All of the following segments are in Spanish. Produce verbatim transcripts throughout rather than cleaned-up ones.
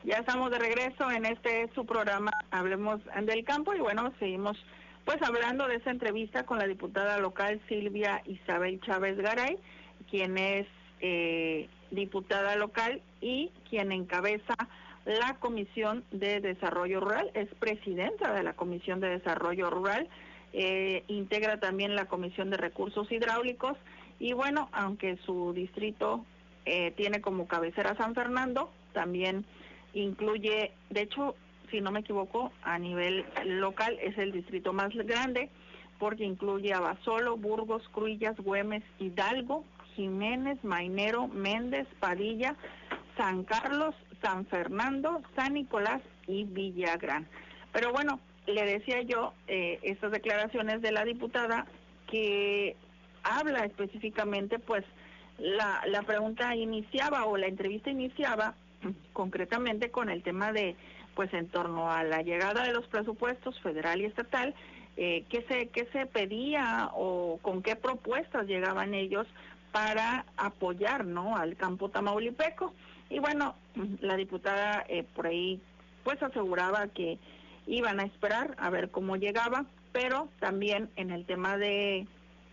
Ya estamos de regreso en este su programa Hablemos del Campo y bueno, seguimos pues hablando de esa entrevista con la diputada local Silvia Isabel Chávez Garay, quien es eh, diputada local y quien encabeza la Comisión de Desarrollo Rural, es presidenta de la Comisión de Desarrollo Rural, eh, integra también la Comisión de Recursos Hidráulicos y bueno, aunque su distrito eh, tiene como cabecera San Fernando, también incluye, de hecho, si no me equivoco, a nivel local es el distrito más grande porque incluye Abasolo, Burgos, Cruillas, Güemes, Hidalgo, Jiménez, Mainero, Méndez, Padilla, San Carlos, San Fernando, San Nicolás y Villagrán. Pero bueno, le decía yo, eh, estas declaraciones de la diputada que habla específicamente, pues la, la pregunta iniciaba o la entrevista iniciaba concretamente con el tema de, pues en torno a la llegada de los presupuestos federal y estatal, eh, qué se qué se pedía o con qué propuestas llegaban ellos para apoyar, ¿no?, al campo tamaulipeco. Y bueno, la diputada eh, por ahí pues aseguraba que iban a esperar a ver cómo llegaba, pero también en el tema de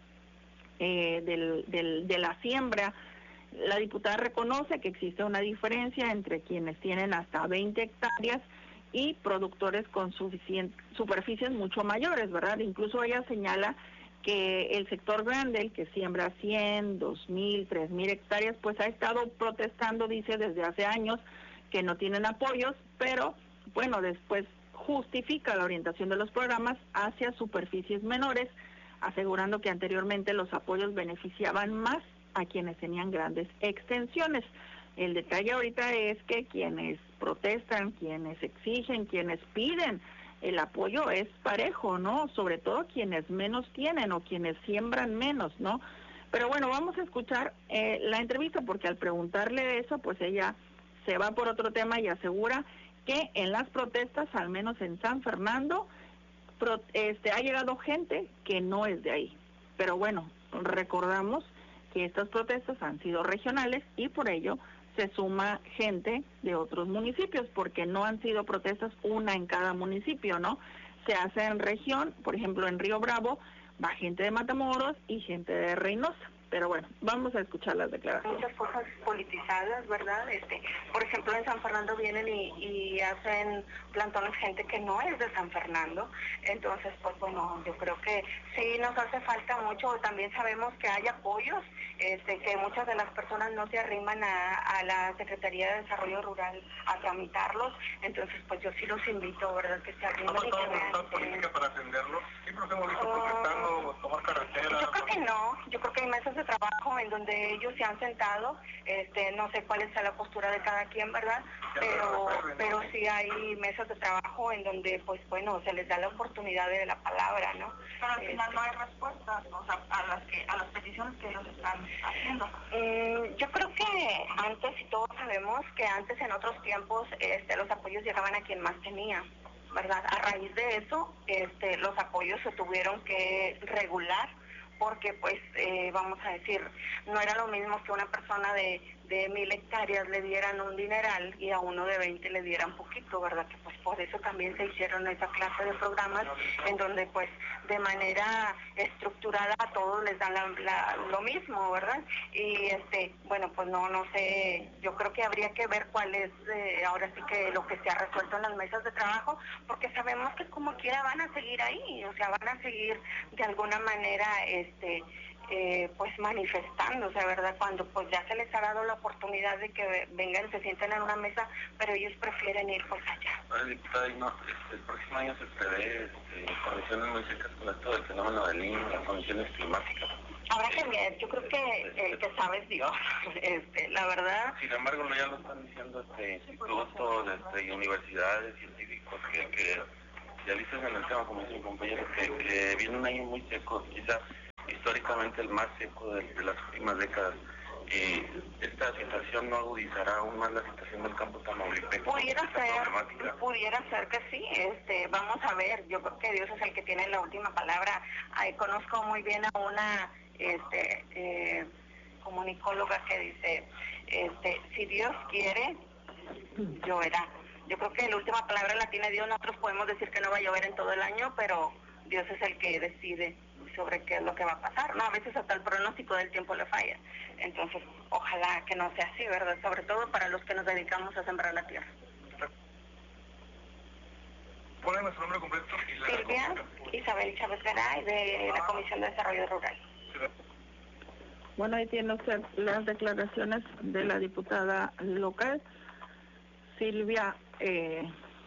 eh, del, del, de la siembra, la diputada reconoce que existe una diferencia entre quienes tienen hasta veinte hectáreas y productores con suficient, superficies mucho mayores, ¿verdad? Incluso ella señala que el sector grande, el que siembra cien, dos mil, tres mil hectáreas, pues ha estado protestando, dice, desde hace años que no tienen apoyos, pero bueno, después justifica la orientación de los programas hacia superficies menores, asegurando que anteriormente los apoyos beneficiaban más a quienes tenían grandes extensiones. El detalle ahorita es que quienes protestan, quienes exigen, quienes piden el apoyo es parejo, ¿no? Sobre todo quienes menos tienen o quienes siembran menos, ¿no? Pero bueno, vamos a escuchar eh, la entrevista porque al preguntarle eso, pues ella se va por otro tema y asegura que en las protestas, al menos en San Fernando, pro, este, ha llegado gente que no es de ahí. Pero bueno, recordamos que estas protestas han sido regionales y por ello se suma gente de otros municipios, porque no han sido protestas una en cada municipio, ¿no? Se hace en región, por ejemplo en Río Bravo, va gente de Matamoros y gente de Reynosa. Pero bueno, vamos a escuchar las declaraciones. Muchas cosas politizadas, ¿verdad? Este, por ejemplo, en San Fernando vienen y, y hacen plantones gente que no es de San Fernando. Entonces, pues bueno, yo creo que sí nos hace falta mucho. También sabemos que hay apoyos, este, que muchas de las personas no se arriman a, a la Secretaría de Desarrollo Rural a tramitarlos. Entonces, pues yo sí los invito, ¿verdad? Que se arrimen. ¿Ha pasado voluntad política para atenderlos? Siempre nos hemos visto uh, protestando, tomar carretera. Yo creo que no. Yo creo que hay mesas de trabajo en donde ellos se han sentado, este, no sé cuál es la postura de cada quien, ¿verdad? Pero, pero sí hay mesas de trabajo en donde, pues bueno, se les da la oportunidad de la palabra, ¿no? Pero al final este, no hay respuestas, o sea, a las que, a las peticiones que ellos están haciendo. Mm, yo creo que antes, y todos sabemos que antes en otros tiempos, este, los apoyos llegaban a quien más tenía, ¿verdad? A raíz de eso, este, los apoyos se tuvieron que regular, porque pues eh, vamos a decir, no era lo mismo que una persona de, de mil hectáreas le dieran un dineral y a uno de veinte le dieran poquito, ¿verdad? Que pues por eso también se hicieron esa clase de programas en donde pues de manera estructurada a todos les dan la, la, lo mismo, ¿verdad? Y este, bueno, pues no, no sé, yo creo que habría que ver cuál es eh, ahora sí que lo que se ha resuelto en las mesas de trabajo, porque sabemos que como quiera van a seguir ahí, o sea, van a seguir de alguna manera este eh, pues manifestándose, ¿verdad? Cuando pues ya se les ha dado la oportunidad de que vengan y se sienten en una mesa, pero ellos prefieren ir pues allá. Bueno, diputada, no, este, el próximo año se prevé este, condiciones muy secas con esto del fenómeno del Niño, las condiciones climáticas. Habrá que ver, yo creo que el que sabe es Dios, este, la verdad. Sin embargo, ya lo están diciendo este, institutos, este, universidades, científicos que, que realizan en el tema, como dice mi compañero, que, que viene un año muy seco, quizás históricamente el más seco de, de las últimas décadas. Y esta situación no agudizará aún más la situación del campo tamaulipeco. Pudiera ser, pudiera ser que sí, este, vamos a ver, yo creo que Dios es el que tiene la última palabra. Ahí conozco muy bien a una este eh, comunicóloga que dice, este, si Dios quiere, lloverá. yo creo que la última palabra la tiene Dios. Nosotros podemos decir que no va a llover en todo el año, pero Dios es el que decide sobre qué es lo que va a pasar, ¿no? A veces hasta el pronóstico del tiempo le falla. Entonces, ojalá que no sea así, ¿verdad? Sobre todo para los que nos dedicamos a sembrar la tierra. ¿Cuál es nuestro nombre completo? Silvia Isabel Chávez Garay, de la Comisión de Desarrollo Rural. Bueno, ahí tiene usted las declaraciones de la diputada local, Silvia eh,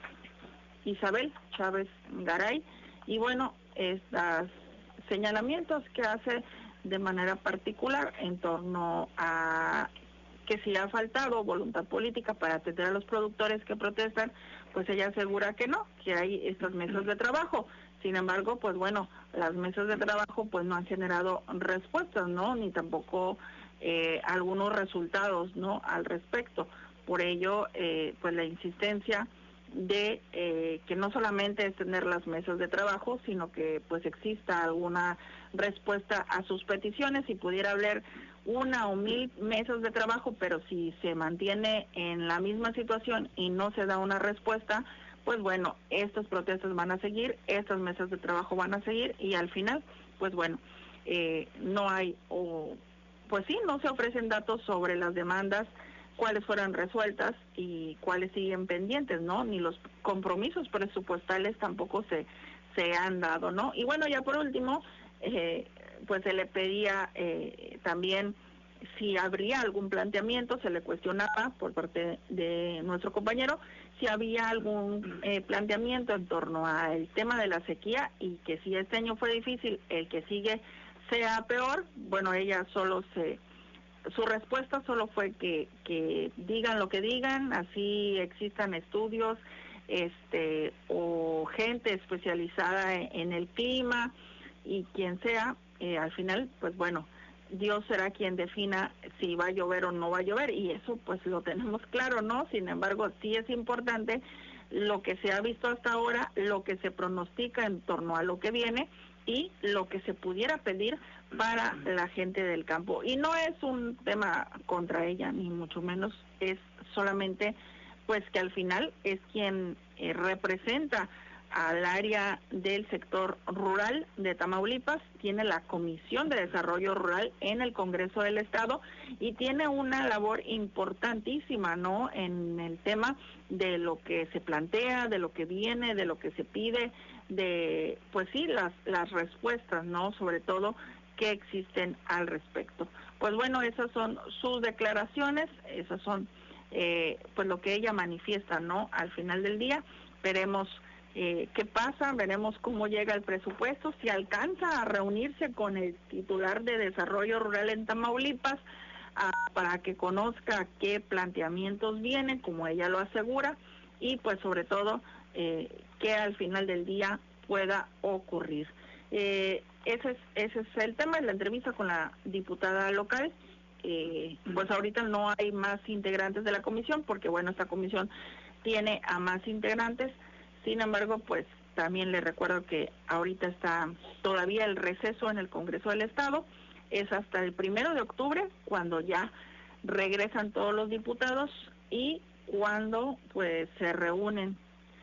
Isabel Chávez Garay, y bueno, estos señalamientos que hace de manera particular en torno a que si ha faltado voluntad política para atender a los productores que protestan, pues ella asegura que no, que hay estas mesas de trabajo. Sin embargo, pues bueno, las mesas de trabajo pues no han generado respuestas, ¿no? Ni tampoco eh, algunos resultados, ¿no? Al respecto. Por ello, eh, pues la insistencia de eh, que no solamente es tener las mesas de trabajo, sino que pues exista alguna respuesta a sus peticiones. Si pudiera haber una o mil mesas de trabajo, pero si se mantiene en la misma situación y no se da una respuesta, pues bueno, estas protestas van a seguir, estas mesas de trabajo van a seguir, y al final, pues bueno, eh, no hay, o pues sí, no se ofrecen datos sobre las demandas, cuáles fueron resueltas y cuáles siguen pendientes, ¿no? Ni los compromisos presupuestales tampoco se, se han dado, ¿no? Y bueno, ya por último, eh, pues se le pedía eh, también si habría algún planteamiento, se le cuestionaba por parte de nuestro compañero si había algún eh, planteamiento en torno al tema de la sequía, y que si este año fue difícil, el que sigue sea peor. Bueno, ella solo se... Su respuesta solo fue que, que digan lo que digan, así existan estudios este o gente especializada en, en el clima, y quien sea, eh, al final, pues bueno, Dios será quien defina si va a llover o no va a llover, y eso pues lo tenemos claro, ¿no? Sin embargo, sí es importante lo que se ha visto hasta ahora, lo que se pronostica en torno a lo que viene y lo que se pudiera pedir para la gente del campo. Y no es un tema contra ella, ni mucho menos, es solamente pues que al final es quien eh, representa al área del sector rural de Tamaulipas, tiene la Comisión de Desarrollo Rural en el Congreso del Estado y tiene una labor importantísima, ¿no?, en el tema de lo que se plantea, de lo que viene, de lo que se pide, de, pues sí, las, las respuestas, ¿no?, sobre todo que existen al respecto. Pues bueno, esas son sus declaraciones, esas son eh, pues lo que ella manifiesta, ¿no?, al final del día. Veremos Eh, qué pasa, veremos cómo llega el presupuesto, si alcanza a reunirse con el titular de Desarrollo Rural en Tamaulipas a, para que conozca qué planteamientos vienen, como ella lo asegura, y pues sobre todo eh, que al final del día pueda ocurrir. Eh, ese es, ese es el tema de la entrevista con la diputada local. Eh, pues ahorita no hay más integrantes de la comisión, porque bueno, esta comisión tiene a más integrantes. Sin embargo, pues también le recuerdo que ahorita está todavía el receso en el Congreso del Estado, es hasta el primero de octubre cuando ya regresan todos los diputados y cuando pues se reúnen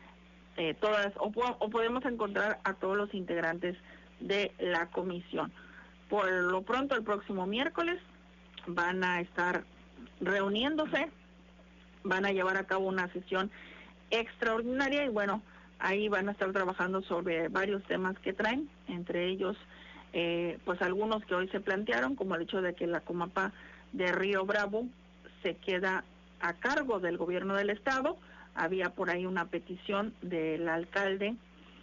eh, todas, o, o podemos encontrar a todos los integrantes de la comisión. Por lo pronto, el próximo miércoles van a estar reuniéndose, van a llevar a cabo una sesión extraordinaria y bueno, ahí van a estar trabajando sobre varios temas que traen, entre ellos eh, pues algunos que hoy se plantearon, como el hecho de que la Comapa de Río Bravo se queda a cargo del gobierno del estado. Había por ahí una petición del alcalde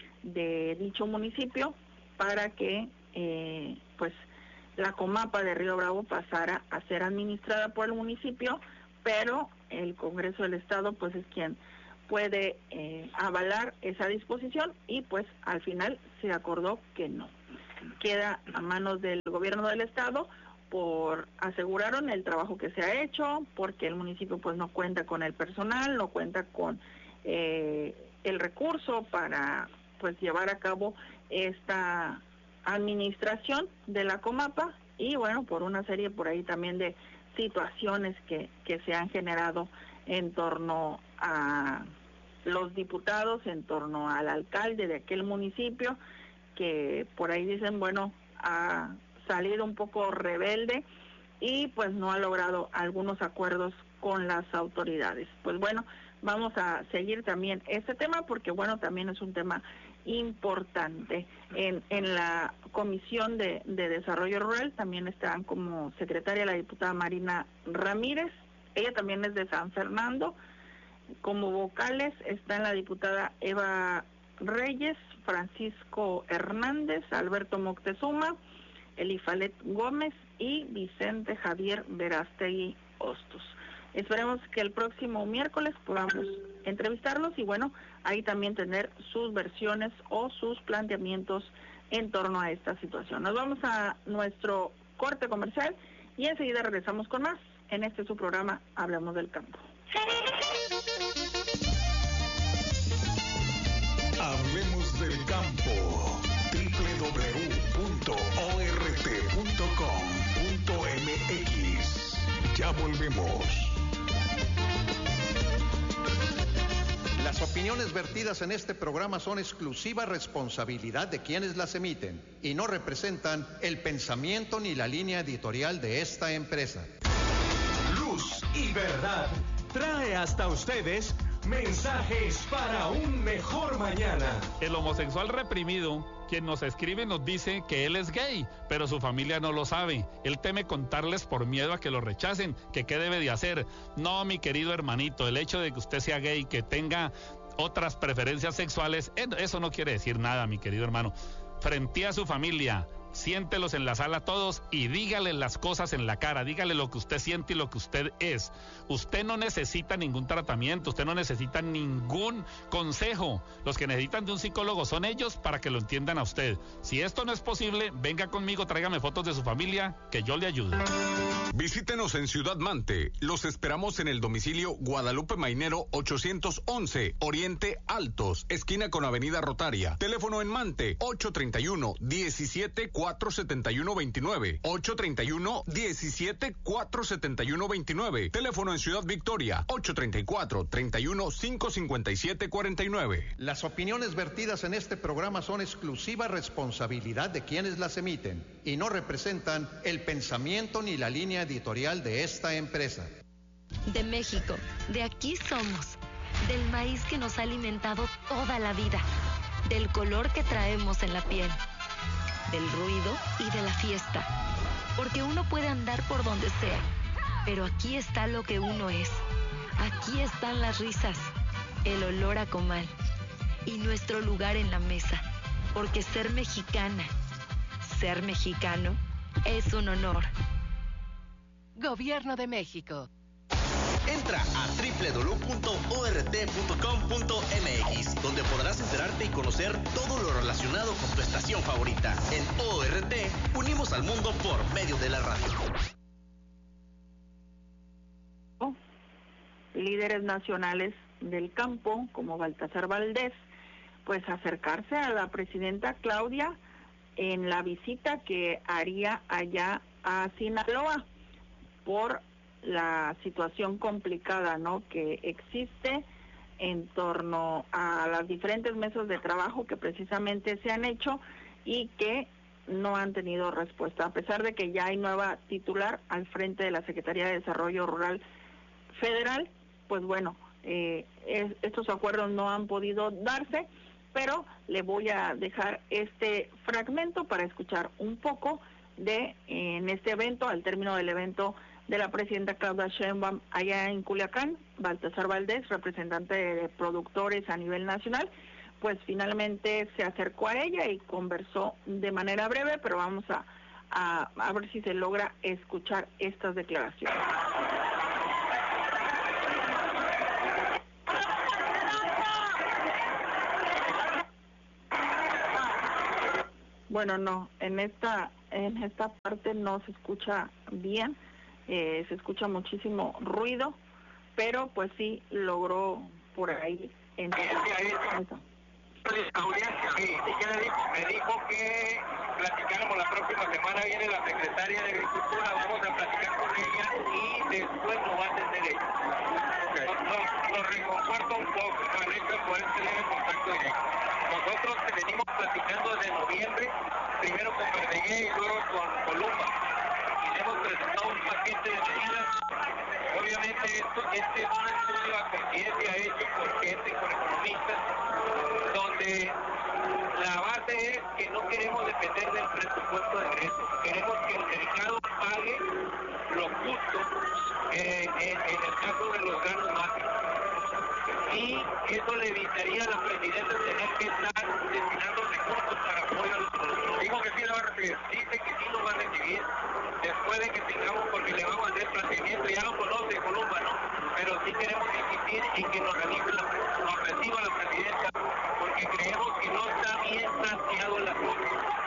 de dicho municipio para que eh, pues la Comapa de Río Bravo pasara a ser administrada por el municipio, pero el Congreso del Estado pues es quien puede eh, avalar esa disposición y pues al final se acordó que no. Queda a manos del gobierno del estado, por aseguraron el trabajo que se ha hecho, porque el municipio pues no cuenta con el personal, no cuenta con eh, el recurso para pues llevar a cabo esta administración de la Comapa y bueno, por una serie por ahí también de situaciones que, que se han generado en torno a los diputados en torno al alcalde de aquel municipio, que por ahí dicen, bueno, ha salido un poco rebelde y pues no ha logrado algunos acuerdos con las autoridades. Pues bueno, vamos a seguir también este tema porque bueno, también es un tema importante. En, en la Comisión de, de Desarrollo Rural también están como secretaria la diputada Marina Ramírez, ella también es de San Fernando. Como vocales están la diputada Eva Reyes, Francisco Hernández, Alberto Moctezuma, Elifalet Gómez y Vicente Javier Verástegui Hostos. Esperemos que el próximo miércoles podamos entrevistarlos y bueno, ahí también tener sus versiones o sus planteamientos en torno a esta situación. Nos vamos a nuestro corte comercial y enseguida regresamos con más en este su programa Hablemos del Campo. Hablemos del Campo. doble u doble u doble u punto o r t punto com punto m x. Ya volvemos. Las opiniones vertidas en este programa son exclusiva responsabilidad de quienes las emiten y no representan el pensamiento ni la línea editorial de esta empresa. Luz y Verdad trae hasta ustedes mensajes para un mejor mañana. El homosexual reprimido, quien nos escribe, nos dice que él es gay, pero su familia no lo sabe. Él teme contarles por miedo a que lo rechacen, que qué debe de hacer. No, mi querido hermanito, el hecho de que usted sea gay, que tenga otras preferencias sexuales, eso no quiere decir nada, mi querido hermano. Frente a su familia, siéntelos en la sala todos y dígale las cosas en la cara, dígale lo que usted siente y lo que usted es. Usted no necesita ningún tratamiento, usted no necesita ningún consejo. Los que necesitan de un psicólogo son ellos para que lo entiendan a usted. Si esto no es posible, venga conmigo, tráigame fotos de su familia, que yo le ayudo. Visítenos en Ciudad Mante. Los esperamos en el domicilio Guadalupe Mainero ochocientos once, Oriente Altos, esquina con Avenida Rotaria. Teléfono en Mante ocho treinta y uno, diecisiete, cuatrocientos setenta y uno veintinueve, ocho treinta y uno, diecisiete, cuatrocientos setenta y uno veintinueve. Teléfono en Ciudad Victoria ocho treinta y cuatro, treinta y uno, quinientos cincuenta y siete cuarenta y nueve. Las opiniones vertidas en este programa son exclusiva responsabilidad de quienes las emiten y no representan el pensamiento ni la línea editorial de esta empresa. De México, de aquí somos, del maíz que nos ha alimentado toda la vida, del color que traemos en la piel, del ruido y de la fiesta, porque uno puede andar por donde sea, pero aquí está lo que uno es, aquí están las risas, el olor a comal y nuestro lugar en la mesa, porque ser mexicana, ser mexicano es un honor. Gobierno de México. Entra a doble u doble u doble u punto o r t punto com punto m x, donde podrás enterarte y conocer todo lo relacionado con tu estación favorita. En O R T, unimos al mundo por medio de la radio. Líderes nacionales del campo, como Baltasar Valdés, pues acercarse a la presidenta Claudia en la visita que haría allá a Sinaloa por la situación complicada, ¿no?, que existe en torno a las diferentes mesas de trabajo que precisamente se han hecho y que no han tenido respuesta, a pesar de que ya hay nueva titular al frente de la Secretaría de Desarrollo Rural Federal. Pues bueno, eh, es, estos acuerdos no han podido darse, pero le voy a dejar este fragmento para escuchar un poco de en este evento, al término del evento de la presidenta Claudia Sheinbaum allá en Culiacán. Baltasar Valdés, representante de productores a nivel nacional, pues finalmente se acercó a ella y conversó de manera breve, pero vamos a, a, a ver si se logra escuchar estas declaraciones. Bueno, no, en esta en esta parte no se escucha bien. Eh, se escucha muchísimo ruido, pero pues sí logró por ahí entender. Me dijo que platicáramos la próxima semana, viene la secretaria de Agricultura, vamos a platicar con ella y después lo va a atender ella. Okay. Nos, nos reconforta un poco, Juanito, cual es tener el contacto directo. Nosotros que venimos platicando desde noviembre, primero con Verdeguer y luego con Columba, y le hemos presentado un paquete de medidas. Obviamente esto, este es un estudio a conciencia hecho por gente, por economistas, donde la base es que no queremos depender del presupuesto de egresos, queremos que el mercado pague lo justo eh, en, en el caso de los granos básicos. Y eso le evitaría a la presidenta tener que estar destinando recursos para apoyo a los productores. Digo que sí lo va a recibir, dice que sí lo va a recibir después de que tengamos, porque le vamos a hacer planteamiento, ya lo conoce Columba, ¿no? Pero sí queremos insistir en que nos realice la, nos reciba la presidenta, porque creemos que no está bien planteado la cosa.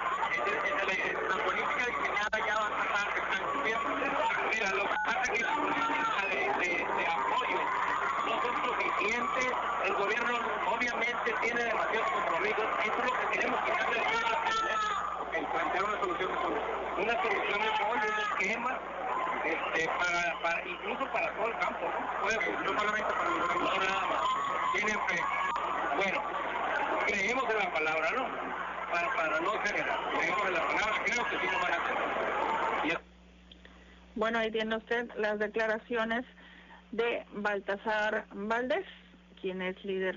La, la política diseñada ya va a pasar, se está cumpliendo. Mira, lo que pasa es que la política de, de, de apoyo no son suficientes, el gobierno obviamente tiene demasiados compromisos, eso es lo que queremos quitarle a la presidenta, el plantear una solución de fondo, una solución de fondo, un esquema, este, para, para, incluso para todo el campo, ¿no? Puede, no solamente para los campos, no nada más, tienen fe. Bueno, creemos en la palabra, ¿no? Para, para no generar, creemos en la palabra, creo que sí lo van a hacer. Y... Bueno, ahí tiene usted las declaraciones de Baltasar Valdés, quien es líder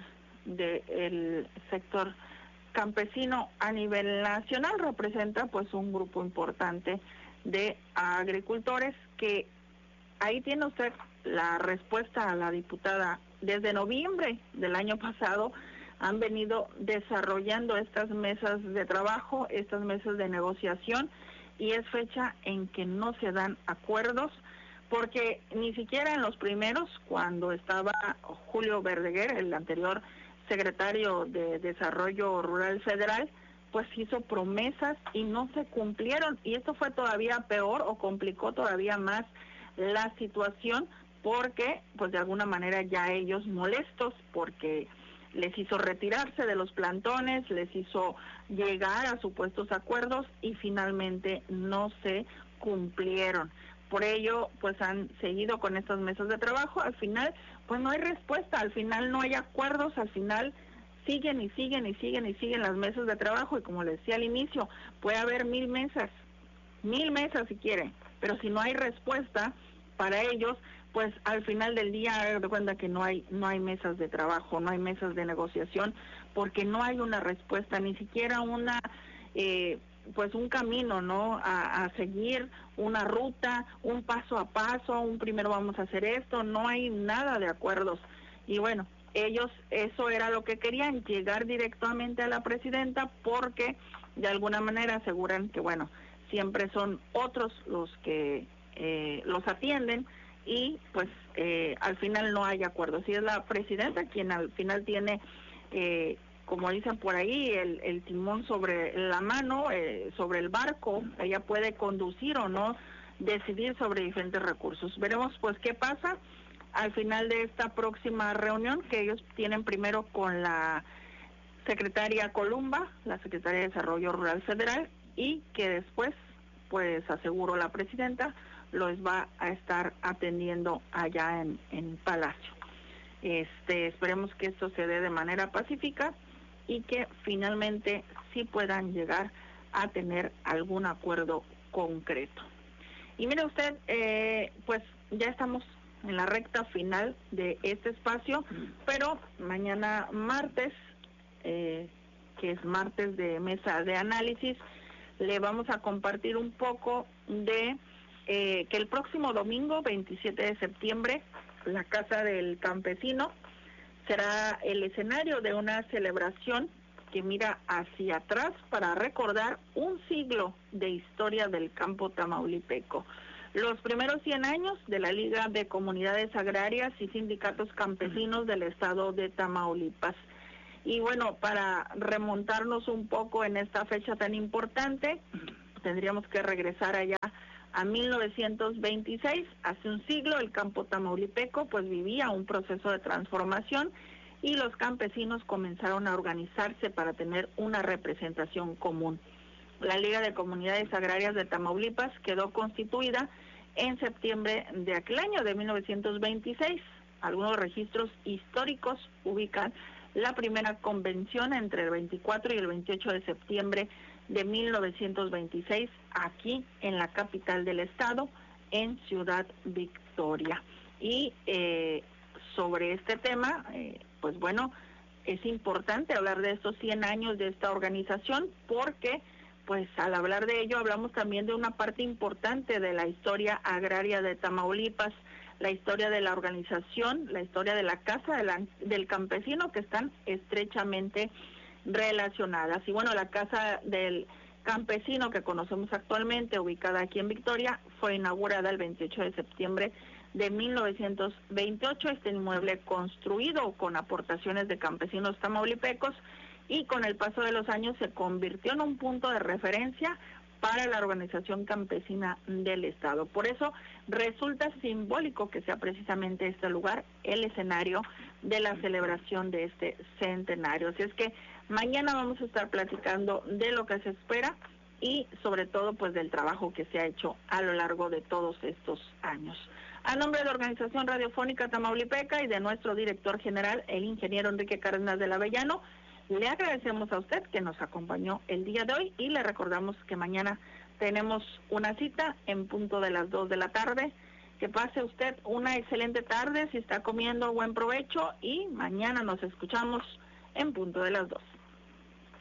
del sector campesino a nivel nacional, representa pues un grupo importante de agricultores que ahí tiene usted la respuesta a la diputada. Desde noviembre del año pasado han venido desarrollando estas mesas de trabajo, estas mesas de negociación, y es fecha en que no se dan acuerdos, porque ni siquiera en los primeros, cuando estaba Julio Verdeguer, el anterior secretario de Desarrollo Rural Federal, pues hizo promesas y no se cumplieron, y esto fue todavía peor o complicó todavía más la situación, porque pues de alguna manera ya ellos molestos, porque les hizo retirarse de los plantones, les hizo llegar a supuestos acuerdos y finalmente no se cumplieron. Por ello, pues han seguido con estas mesas de trabajo. Al final, pues no hay respuesta, al final no hay acuerdos, al final siguen y siguen y siguen y siguen las mesas de trabajo, y como les decía al inicio, puede haber mil mesas, mil mesas si quieren, pero si no hay respuesta para ellos, pues al final del día de cuenta que no hay no hay mesas de trabajo, no hay mesas de negociación, porque no hay una respuesta, ni siquiera una eh, pues un camino, ¿no? A, a seguir, una ruta, un paso a paso, un primero vamos a hacer esto, no hay nada de acuerdos. Y bueno, ellos eso era lo que querían, llegar directamente a la presidenta, porque de alguna manera aseguran que, bueno, siempre son otros los que eh, los atienden, y pues eh, al final no hay acuerdo. Si es la presidenta quien al final tiene, eh, como dicen por ahí, el, el timón sobre la mano, eh, sobre el barco, ella puede conducir o no, decidir sobre diferentes recursos. Veremos pues qué pasa al final de esta próxima reunión que ellos tienen primero con la secretaria Columba, la secretaria de Desarrollo Rural Federal, y que después, pues aseguró la presidenta, los va a estar atendiendo allá en, en Palacio. Este, esperemos que esto se dé de manera pacífica y que finalmente sí puedan llegar a tener algún acuerdo concreto. Y mire usted, eh, pues ya estamos en la recta final de este espacio, pero mañana martes, eh, que es martes de mesa de análisis, le vamos a compartir un poco de eh, que el próximo domingo, veintisiete de septiembre, la Casa del Campesino será el escenario de una celebración que mira hacia atrás para recordar un siglo de historia del campo tamaulipeco. Los primeros cien años de la Liga de Comunidades Agrarias y Sindicatos Campesinos del Estado de Tamaulipas. Y bueno, para remontarnos un poco en esta fecha tan importante, tendríamos que regresar allá a mil novecientos veintiséis, hace un siglo. El campo tamaulipeco pues vivía un proceso de transformación y los campesinos comenzaron a organizarse para tener una representación común. La Liga de Comunidades Agrarias de Tamaulipas quedó constituida en septiembre de aquel año, de mil novecientos veintiséis. Algunos registros históricos ubican la primera convención entre el veinticuatro y el veintiocho de septiembre de mil novecientos veintiséis aquí en la capital del estado, en Ciudad Victoria. Y eh, sobre este tema, eh, pues bueno, es importante hablar de estos cien años de esta organización, porque pues al hablar de ello hablamos también de una parte importante de la historia agraria de Tamaulipas, la historia de la organización, la historia de la Casa de la, del Campesino, que están estrechamente relacionadas. Y bueno, la Casa del Campesino que conocemos actualmente, ubicada aquí en Victoria, fue inaugurada el veintiocho de septiembre de mil novecientos veintiocho. Este inmueble, construido con aportaciones de campesinos tamaulipecos, y con el paso de los años se convirtió en un punto de referencia para la organización campesina del estado. Por eso resulta simbólico que sea precisamente este lugar el escenario de la celebración de este centenario. Así es que mañana vamos a estar platicando de lo que se espera y sobre todo pues del trabajo que se ha hecho a lo largo de todos estos años. A nombre de la Organización Radiofónica Tamaulipeca y de nuestro director general, el ingeniero Enrique Cárdenas del Avellano, le agradecemos a usted que nos acompañó el día de hoy y le recordamos que mañana tenemos una cita en punto de las dos de la tarde. Que pase usted una excelente tarde, si está comiendo, buen provecho, y mañana nos escuchamos en punto de las dos.